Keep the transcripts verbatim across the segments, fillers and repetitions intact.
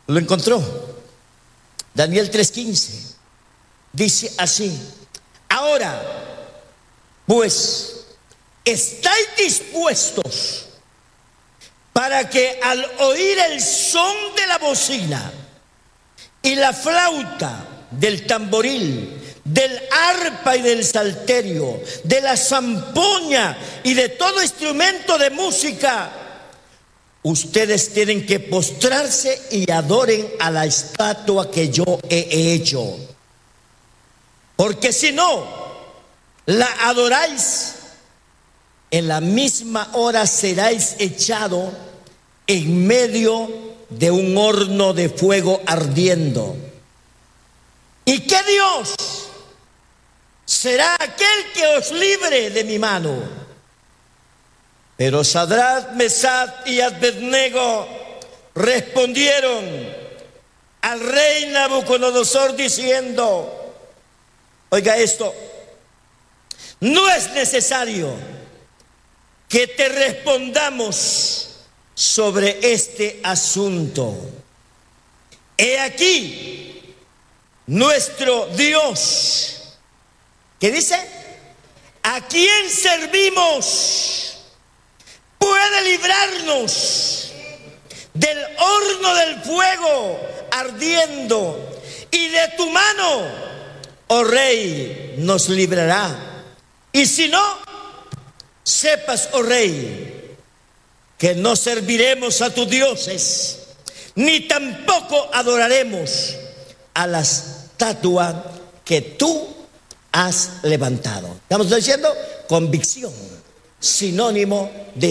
Lo encontró. Daniel tres quince. Dice así: ahora, pues, ¿estáis dispuestos para que al oír el son de la bocina y la flauta, del tamboril, del arpa y del salterio, de la zampoña y de todo instrumento de música, ustedes tienen que postrarse y adoren a la estatua que yo he hecho? Porque si no la adoráis, en la misma hora seráis echado en medio de un horno de fuego ardiendo. ¿Y qué Dios será aquel que os libre de mi mano? Pero Sadrach, Mesach y Abednego respondieron al rey Nabucodonosor diciendo: oiga esto, no es necesario que te respondamos sobre este asunto. He aquí nuestro Dios, ¿qué dice? ¿A quién servimos? Puede librarnos del horno del fuego ardiendo, y de tu mano, oh rey, nos librará. Y si no, sepas, oh rey, que no serviremos a tus dioses, ni tampoco adoraremos a la estatua que tú has levantado. Estamos diciendo convicción, sinónimo de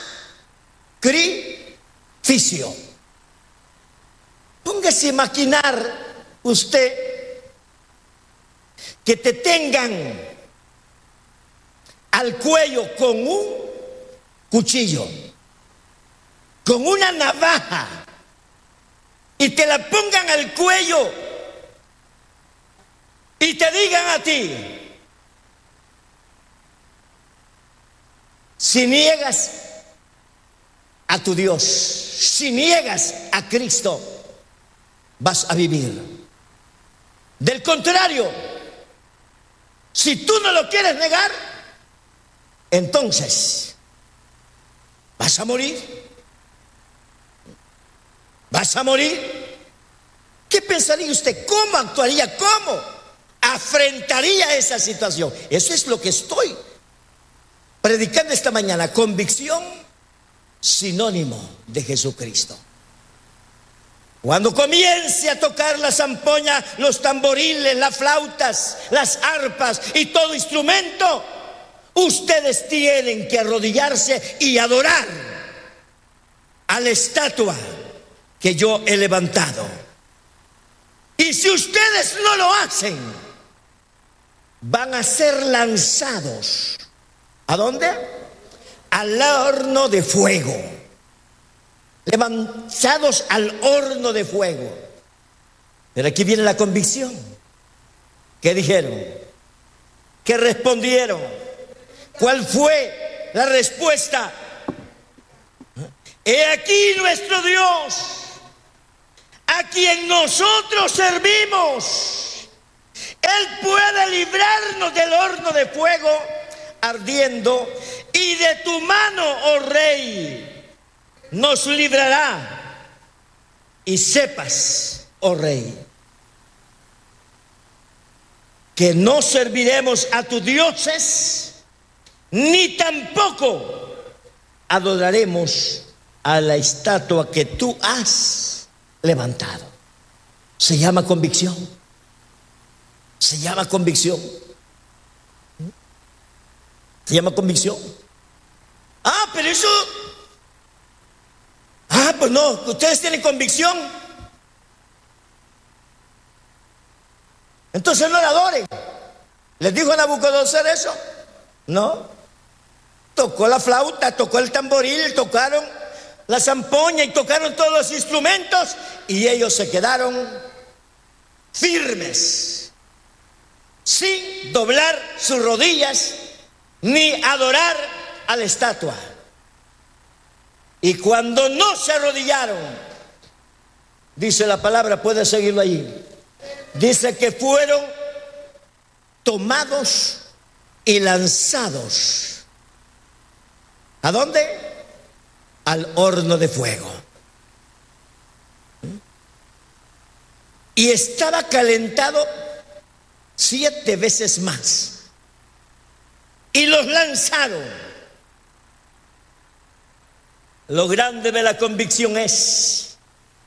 sacrificio. Póngase a maquinar usted que te tengan al cuello con un cuchillo, con una navaja, y te la pongan al cuello y te digan a ti: si niegas a tu Dios, si niegas a Cristo, vas a vivir. Del contrario, si tú no lo quieres negar, entonces vas a morir. ¿Vas a morir? ¿Qué pensaría usted? ¿Cómo actuaría? ¿Cómo afrontaría esa situación? Eso es lo que estoy predicando esta mañana. Convicción, sinónimo de Jesucristo. Cuando comience a tocar la zampoña, los tamboriles, las flautas, las arpas y todo instrumento, ustedes tienen que arrodillarse y adorar a la estatua que yo he levantado. Y si ustedes no lo hacen, van a ser lanzados. ¿A dónde? Al horno de fuego. Lanzados al horno de fuego. Pero aquí viene la convicción. ¿Qué dijeron? ¿Qué respondieron? ¿Cuál fue la respuesta? He aquí nuestro Dios, a quien nosotros servimos. Él puede librarnos del horno de fuego ardiendo, y de tu mano, oh rey, nos librará. Y sepas, oh rey, que no serviremos a tus dioses, ni tampoco adoraremos a la estatua que tú has levantado. Se llama convicción. Se llama convicción. Se llama convicción. Ah, pero eso... Ah, pues no, ustedes tienen convicción. Entonces no la adoren. ¿Les dijo a Nabucodonosor eso? No. Tocó la flauta, tocó el tamboril, tocaron la zampoña y tocaron todos los instrumentos, y ellos se quedaron firmes, sin doblar sus rodillas ni adorar a la estatua. Y cuando no se arrodillaron, Dice la palabra, puede seguirlo allí. Dice que fueron tomados y lanzados. ¿A dónde? Al horno de fuego. Y estaba calentado siete veces más. Y los lanzaron. Lo grande de la convicción es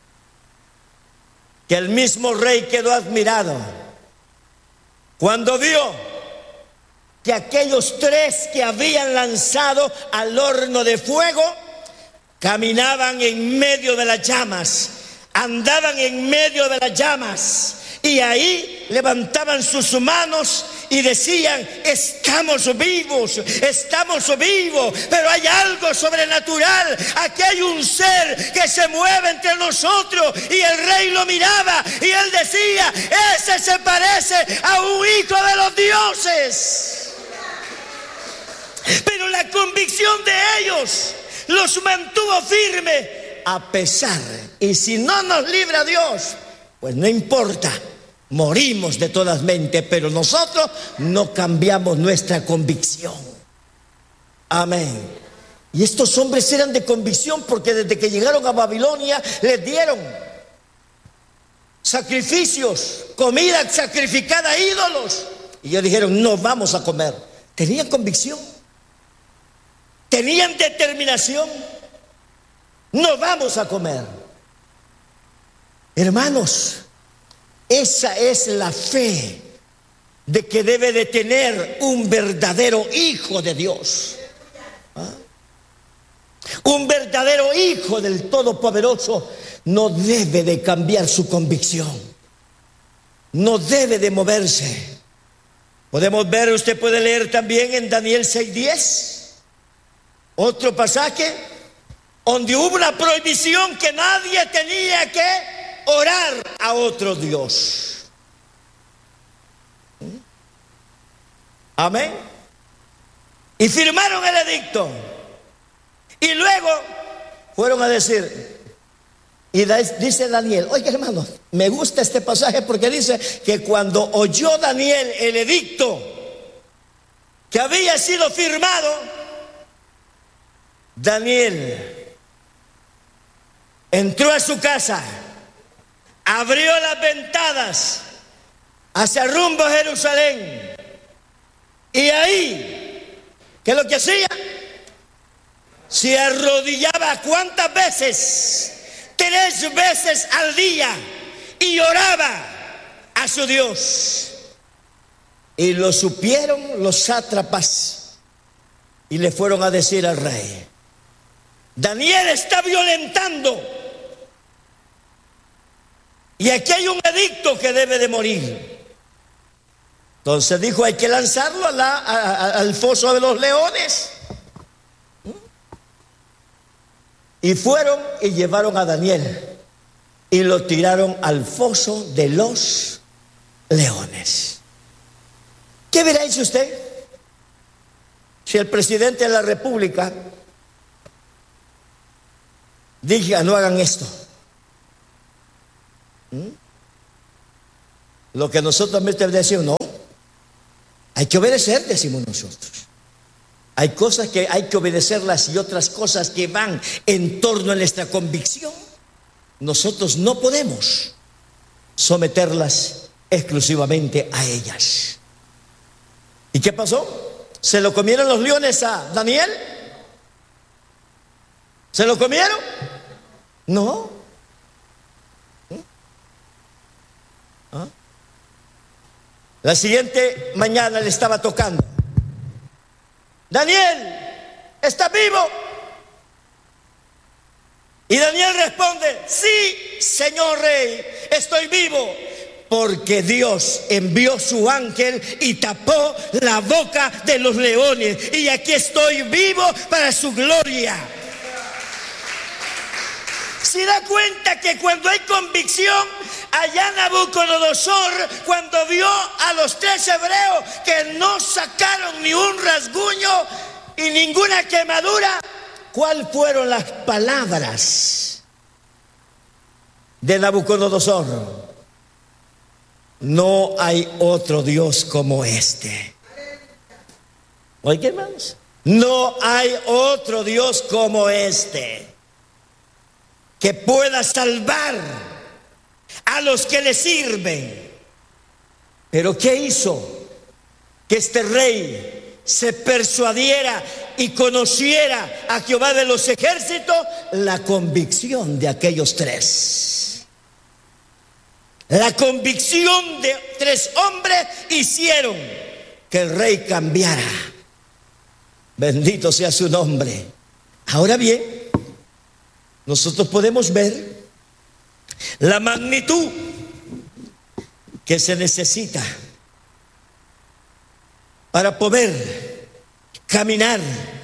que el mismo rey quedó admirado cuando vio que aquellos tres que habían lanzado al horno de fuego caminaban en medio de las llamas, andaban en medio de las llamas, y ahí levantaban sus manos y decían: estamos vivos, estamos vivos, pero hay algo sobrenatural, aquí hay un ser que se mueve entre nosotros. Y el rey lo miraba y él decía: ese se parece a un hijo de los dioses. Pero la convicción de ellos los mantuvo firme a pesar. Y si no nos libra Dios, pues no importa, morimos de todas mentes, pero nosotros no cambiamos nuestra convicción. Amén. Y estos hombres eran de convicción porque desde que llegaron a Babilonia les dieron sacrificios, comida sacrificada a ídolos. Y ellos dijeron: no vamos a comer. Tenían convicción, tenían determinación. No vamos a comer. Hermanos, esa es la fe de que debe de tener un verdadero hijo de Dios. ¿Ah? Un verdadero hijo del Todopoderoso no debe de cambiar su convicción, no debe de moverse. Podemos ver, usted puede leer también en Daniel seis diez, otro pasaje donde hubo una prohibición que nadie tenía que orar a otro Dios. Amén. Y firmaron el edicto. Y luego fueron a decir, y dice Daniel, oye hermanos, me gusta este pasaje porque dice que cuando oyó Daniel el edicto que había sido firmado, Daniel entró a su casa, abrió las ventanas hacia rumbo a Jerusalén, y ahí, ¿qué es lo que hacía? Se arrodillaba, ¿cuántas veces? Tres veces al día, y oraba a su Dios. Y lo supieron los sátrapas y le fueron a decir al rey: Daniel está violentando, y aquí hay un edicto que debe de morir. Entonces dijo: hay que lanzarlo a la, a, a, al foso de los leones. Y fueron y llevaron a Daniel y lo tiraron al foso de los leones. ¿Qué hubiera hecho usted si el presidente de la República diga: no hagan esto? ¿Mm? Lo que nosotros también decimos: no, hay que obedecer, decimos nosotros. Hay cosas que hay que obedecerlas y otras cosas que van en torno a nuestra convicción, nosotros no podemos someterlas exclusivamente a ellas. ¿Y qué pasó? ¿Se lo comieron los leones a Daniel? ¿Se lo comieron? No. ¿Ah? La siguiente mañana le estaba tocando: Daniel, ¿estás vivo? Y Daniel responde: sí, señor rey, estoy vivo, porque Dios envió su ángel y tapó la boca de los leones, y aquí estoy vivo para su gloria. ¿Se da cuenta que cuando hay convicción, allá Nabucodonosor, cuando vio a los tres hebreos que no sacaron ni un rasguño y ninguna quemadura, ¿cuáles fueron las palabras de Nabucodonosor: no hay otro Dios como este. Oigan, hermanos, no hay otro Dios como este, que pueda salvar a los que le sirven. Pero ¿qué hizo que este rey se persuadiera y conociera a Jehová de los ejércitos? La convicción de aquellos tres. La convicción de tres hombres hicieron que el rey cambiara. Bendito sea su nombre. Ahora bien, nosotros podemos ver la magnitud que se necesita para poder caminar